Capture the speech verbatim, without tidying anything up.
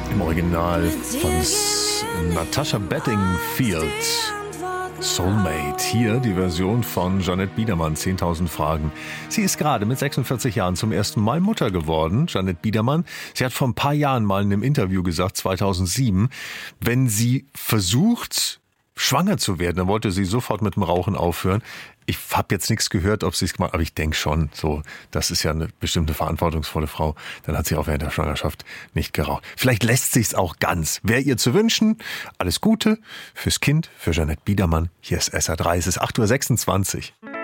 Im Original von S- Natasha Bedingfield. Soulmate. Hier die Version von Jeanette Biedermann, zehntausend Fragen. Sie ist gerade mit sechsundvierzig Jahren zum ersten Mal Mutter geworden, Jeanette Biedermann. Sie hat vor ein paar Jahren mal in einem Interview gesagt, zweitausendsieben, wenn sie versucht, schwanger zu werden, dann wollte sie sofort mit dem Rauchen aufhören. Ich habe jetzt nichts gehört, ob sie es gemacht hat, aber ich denke schon, so, das ist ja eine bestimmte verantwortungsvolle Frau. Dann hat sie auch während der Schwangerschaft nicht geraucht. Vielleicht lässt sich's auch ganz. Wäre ihr zu wünschen, alles Gute fürs Kind, für Jeanette Biedermann. Hier ist S R drei, es ist acht Uhr sechsundzwanzig.